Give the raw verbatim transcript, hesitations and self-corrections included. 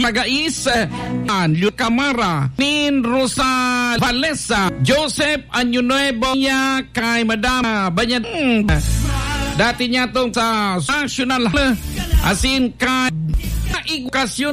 Magais, Lu Camara, Nin Rosa Valesa, Joseph Anyunuevo niya kay Madama Banyan. Dati niya tong sa national asin kay edukasyon